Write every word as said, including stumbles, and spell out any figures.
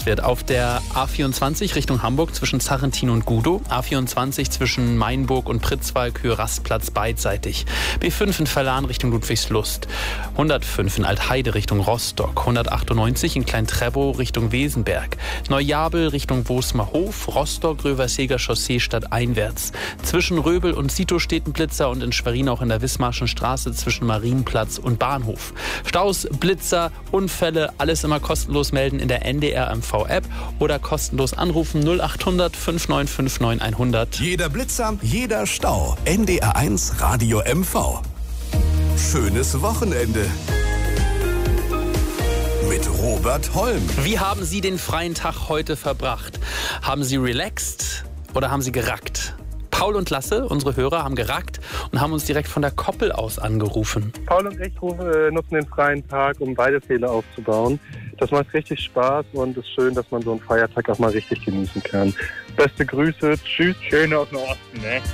verpasst wird. Auf der A vierundzwanzig Richtung Hamburg zwischen Sarrentin und Gudow. A vierundzwanzig zwischen Mainburg und Pritzwalk, Höhe Rastplatz beidseitig. B fünf in Verlan Richtung Ludwigslust. hundertfünf in Altheide Richtung Rostock. hundertachtundneunzig in Klein-Trebow Richtung Wesenberg. Neujabel Richtung Wosmerhof. Rostock, Röverseger Chaussee stadteinwärts. Zwischen Röbel und Sito steht ein Blitzer und in Schwerin auch in der Wismarschen Straße zwischen Marienplatz und Bahnhof. Staus, Blitzer, Unfälle, alles immer kostenlos melden in der N D R M V-App oder kostenlos anrufen null achthundert fünf neun fünf neun hundert. Jeder Blitzer, jeder Stau. N D R eins Radio M V. Schönes Wochenende. Mit Robert Holm. Wie haben Sie den freien Tag heute verbracht? Haben Sie relaxed oder haben Sie gerackt? Paul und Lasse, unsere Hörer, haben gerackt und haben uns direkt von der Koppel aus angerufen. Paul und ich äh, nutzen den freien Tag, um beide Fehler aufzubauen. Das macht richtig Spaß und es ist schön, dass man so einen Feiertag auch mal richtig genießen kann. Beste Grüße, tschüss. Schön aus dem Osten, ne?